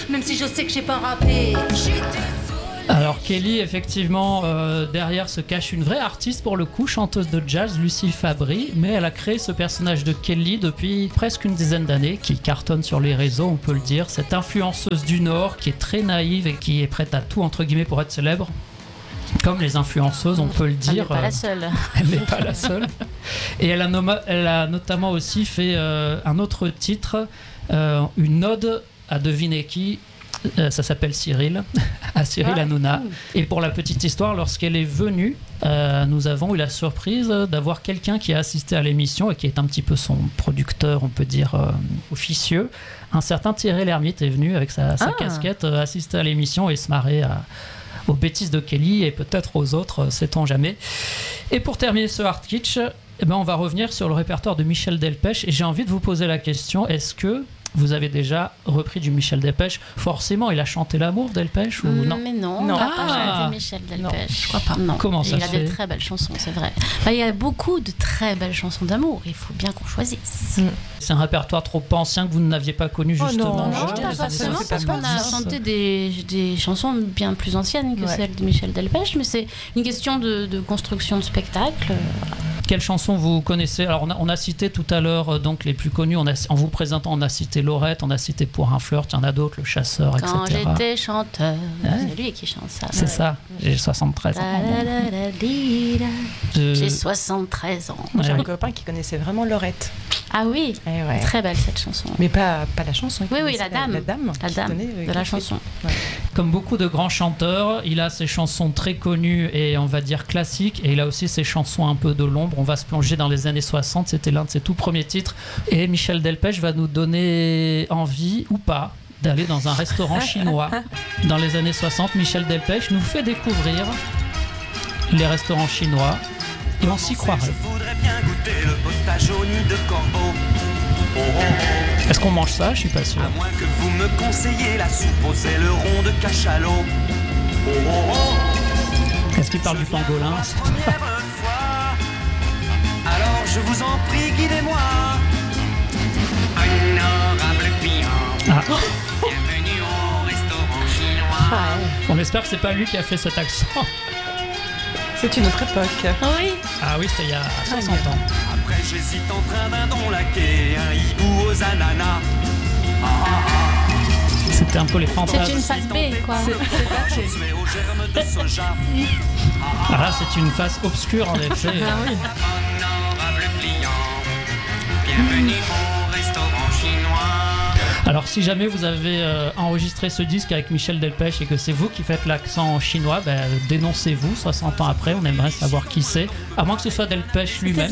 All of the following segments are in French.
même si je sais que j'ai pas rappé. Alors Kelly, effectivement, derrière se cache une vraie artiste pour le coup, chanteuse de jazz, Lucie Fabry, mais elle a créé ce personnage de Kelly depuis presque une dizaine d'années, qui cartonne sur les réseaux, on peut le dire. Cette influenceuse du Nord qui est très naïve et qui est prête à tout, entre guillemets, pour être célèbre. Comme les influenceuses, on peut le dire. Elle n'est pas la seule. Elle n'est pas la seule. Et elle a notamment aussi fait un autre titre, une ode à devinez qui. Ça s'appelle Cyril, à Cyril Hanouna. Et pour la petite histoire, lorsqu'elle est venue, nous avons eu la surprise d'avoir quelqu'un qui a assisté à l'émission et qui est un petit peu son producteur, on peut dire, officieux. Un certain Thierry Lhermitte est venu avec sa casquette assister à l'émission et se marrer aux bêtises de Kelly et peut-être aux autres, sait-on jamais. Et pour terminer ce Hard Kitsch, on va revenir sur le répertoire de Michel Delpech et j'ai envie de vous poser la question, est-ce que vous avez déjà repris du Michel Delpech? Forcément, il a chanté l'amour, Delpech, ou non? Mais non, on n'a pas chanté Michel Delpech. Je crois pas. Non. Comment ça se fait? Il a de très belles chansons, c'est vrai. Il y a beaucoup de très belles chansons d'amour. Il faut bien qu'on choisisse. C'est un répertoire trop ancien que vous n'aviez pas connu, justement. Non, pas forcément, parce qu'on a chanté des chansons bien plus anciennes que celles de Michel Delpech, mais c'est une question de construction de spectacle. Quelles chansons vous connaissez? Alors on a cité tout à l'heure donc les plus connues. En vous présentant, on a cité Laurette, on a cité Pour un flirt, il y en a d'autres, Le Chasseur, etc. Quand j'étais chanteur, c'est lui qui chante ça. C'est ça. J'ai 73 ans. J'ai 73 ans. J'ai un copain qui connaissait vraiment Laurette. Ah oui, très belle cette chanson. Mais pas la chanson. Oui, la dame. La dame de la chanson. Ouais. Comme beaucoup de grands chanteurs, il a ses chansons très connues et on va dire classiques, et il a aussi ses chansons un peu de l'ombre. On va se plonger dans les années 60, c'était l'un de ses tout premiers titres, et Michel Delpech va nous donner envie, ou pas, d'aller dans un restaurant chinois. Dans les années 60, Michel Delpech nous fait découvrir les restaurants chinois, et on s'y croirait. Je voudrais bien goûter le potage au nid de corbeau. Est-ce qu'on mange ça? Je suis pas sûr. À moins que vous me conseillez la soupe aux ailerons de cachalot. Est-ce qu'il parle du pangolin? Alors je vous en prie, guidez-moi. Honorable client, bienvenue au restaurant chinois. On espère que c'est pas lui qui a fait cet accent. C'est une autre époque. Oui. Ah oui, c'était il y a 60 ans. Après j'hésite entre un dindon laqué, un hibou aux ananas. C'était un peu les fantasmes. C'est une face B, quoi. Je vais aux germes de soja. Ah là, c'est une face obscure en effet. Honorable client, bienvenue au restaurant chinois. Alors si jamais vous avez enregistré ce disque avec Michel Delpech et que c'est vous qui faites l'accent chinois, dénoncez-vous 60 ans après, on aimerait savoir qui c'est, à moins que ce soit Delpech lui-même,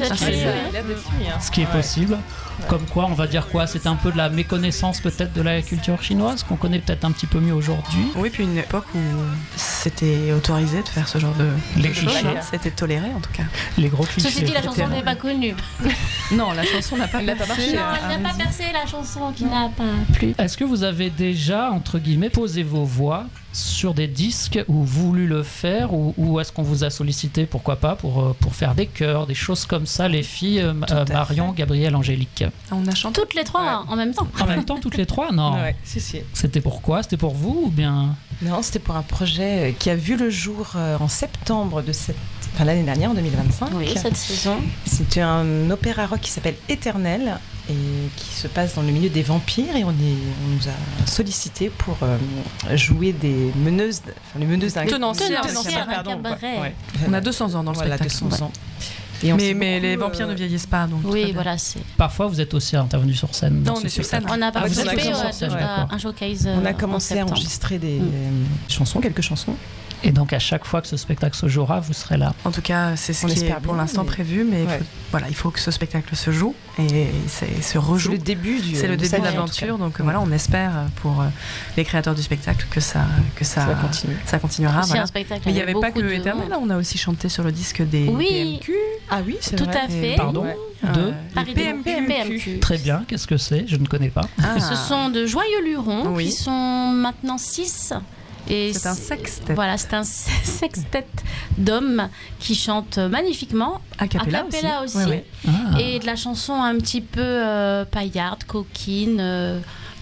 ce qui est possible. Comme quoi, on va dire quoi? C'est un peu de la méconnaissance peut-être de la culture chinoise, qu'on connaît peut-être un petit peu mieux aujourd'hui. Oui, puis une époque où c'était autorisé de faire ce genre de clichés. C'était toléré en tout cas. Les gros clichés. Ceci dit, la chanson n'est pas connue. Non, la chanson n'a pas marché. Non, elle n'a pas percé, la chanson qui n'a pas plu. Est-ce que vous avez déjà, entre guillemets, posé vos voix sur des disques ou voulu le faire, ou est-ce qu'on vous a sollicité, pourquoi pas, pour faire des chœurs, des choses comme ça, les filles, Marion, Gabrielle, Angélique? On a chanté toutes les trois en même temps. En même temps, toutes les trois? Non. Ouais, si. C'était pourquoi? C'était pour vous ou bien? Non, c'était pour un projet qui a vu le jour en septembre de l'année dernière, en 2025. Oui, cette saison. C'était un opéra rock qui s'appelle Éternel et qui se passe dans le milieu des vampires, et on nous a sollicité pour jouer des meneuses, les meneuses d'un tenancières, pardon. Ouais. On a 200 ans dans le spectacle. 200 ans. Et mais les vampires ne vieillissent pas, donc. Oui, voilà, c'est. Parfois, vous êtes aussi intervenu sur scène. Non, on est sur scène. On a participé à un showcase. On a commencé à enregistrer des chansons, quelques chansons. Et donc à chaque fois que ce spectacle se jouera, vous serez là. En tout cas, c'est ce qui est pour l'instant prévu, mais il faut que ce spectacle se joue et se rejoue. C'est le début de l'aventure, donc voilà, on espère pour les créateurs du spectacle que ça continue. Ça continuera. C'est un spectacle. Mais il n'y avait pas que Éternel, on a aussi chanté sur le disque des PMQ. Ah oui, c'est tout vrai. à fait. Pardon. Paris PMQ. Très bien, qu'est-ce que c'est? Je ne connais pas. Ce sont de joyeux lurons qui sont maintenant 6. Et c'est un sextet. Voilà, c'est un sextet d'hommes qui chantent magnifiquement. A cappella aussi. Et de la chanson un petit peu paillarde, coquine,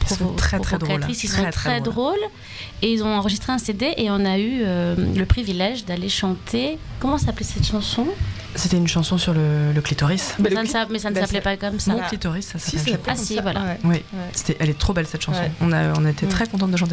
très drôles. Ils sont très drôles. Et ils ont enregistré un CD et on a eu le privilège d'aller chanter. Comment s'appelait cette chanson ? C'était une chanson sur le clitoris. Mais ça ne s'appelait pas comme ça. Mon clitoris, ça s'appelle. Si, voilà. Oui, elle est trop belle cette chanson. On a été très contente de chanter.